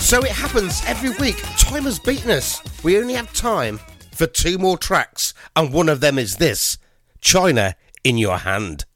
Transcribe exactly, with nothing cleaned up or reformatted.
So it happens every week. Time has beaten us. We only have time for two more tracks, and one of them is this, China in Your Hand.